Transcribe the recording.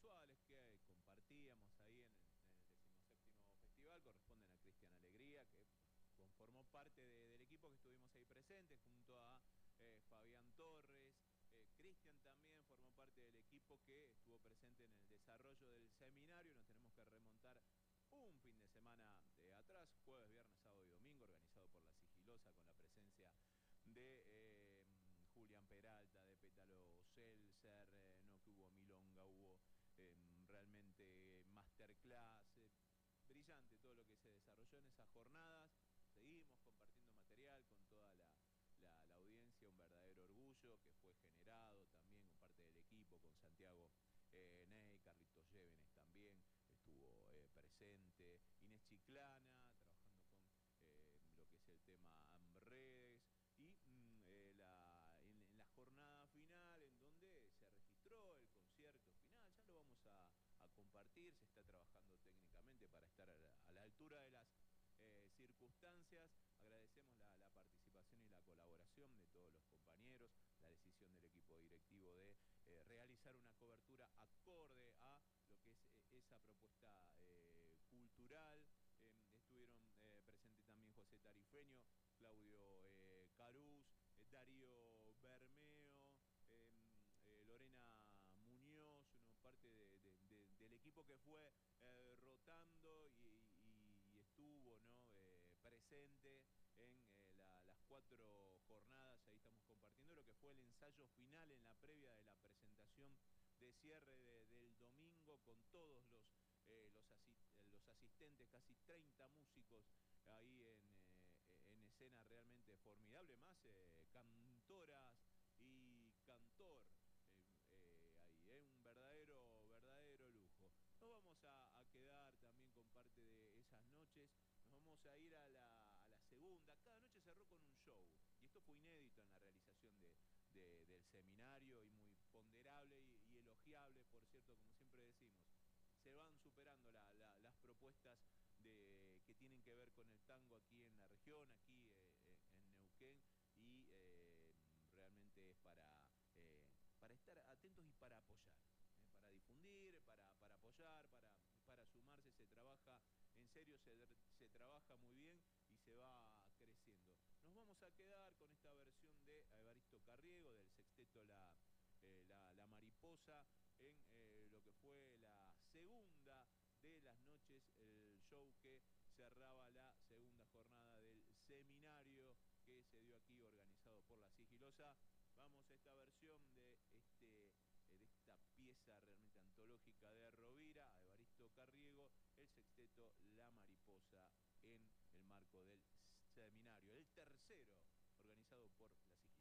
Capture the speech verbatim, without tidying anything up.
puntuales que compartíamos ahí en el, en el decimoséptimo festival corresponden a Cristian Alegría, que conformó parte de, del equipo que estuvimos ahí presentes, junto a eh, Fabián Torres. Eh, Cristian también formó parte del equipo que estuvo presente en el desarrollo del seminario. Nos tenemos que remontar un fin de semana de atrás, jueves, viernes, sábado y domingo, organizado por La Sigilosa, con la presencia de eh, Julián Peralta, de Pétalo Seltzer, eh, no que hubo milonga, hubo eh, realmente masterclass, eh, brillante todo lo que se desarrolló en esas jornadas. Seguimos compartiendo material con toda la, la, la audiencia, un verdadero orgullo que fue generado también con parte del equipo, con Santiago eh, Ney, Carlitos Llévenes también estuvo eh, presente, Inés Chiclana, trabajando con eh, lo que es el tema redes, y mm, eh, la, en, en la jornada final, en donde se registró el concierto final, ya lo vamos a, a compartir, se está trabajando técnicamente para estar a la, a la altura de las eh, circunstancias. Agradecemos la, la participación y la colaboración de todos los compañeros, la decisión del equipo directivo de eh, realizar una cobertura acorde a lo que es eh, esa propuesta eh, cultural. Eh, estuvieron eh, presentes también José Tarifeño, Claudio eh, Carús, eh, Darío Bermeo, eh, eh, Lorena Muñoz, ¿no? Parte de, de, de, del equipo que fue eh, rotando y, y, y estuvo, ¿no? eh, presente en eh, la, las cuatro jornadas. Ahí estamos compartiendo lo que fue el ensayo final en la previa de la presentación de cierre de, del domingo, con todos los, eh, los, asi los asistentes, casi treinta músicos ahí en, eh, en escena, realmente formidable, más eh, cantoras y cantor eh, eh, ahí, eh, un verdadero, verdadero lujo. Nos vamos a, a quedar también con parte de esas noches. Nos vamos a ir a la, a la segunda. Cada noche cerró con un show, y esto fue inédito en la realización de, de, del seminario, y muy ponderable y, y elogiable, por cierto, como siempre decimos. Se van superando la, la, las propuestas de, que tienen que ver con el tango aquí en la región, aquí eh, en Neuquén, y eh, realmente es para, eh, para estar atentos y para apoyar, eh, para difundir, para, para apoyar, para, para sumarse. Se trabaja en serio, se, se trabaja muy bien y se va creciendo. Nos vamos a quedar con esta versión de Evaristo Carriego, del sexteto La, eh, la, la Mariposa, en eh, lo que fue la segunda de las noches, el show que cerraba la segunda jornada del seminario que se dio aquí, organizado por La Sigilosa. Vamos a esta versión de, este, de esta pieza realmente antológica de Rovira, a Evaristo Carriego, el sexteto La Mariposa, en el marco del seminario, el tercero organizado por La Sigilosa.